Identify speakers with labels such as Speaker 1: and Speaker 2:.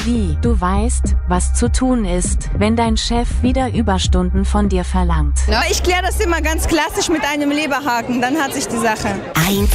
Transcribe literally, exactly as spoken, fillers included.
Speaker 1: Wie, du weißt, was zu tun ist, wenn dein Chef wieder Überstunden von dir verlangt.
Speaker 2: Ja, ich kläre das immer ganz klassisch mit einem Leberhaken, dann hat sich die Sache.
Speaker 3: eins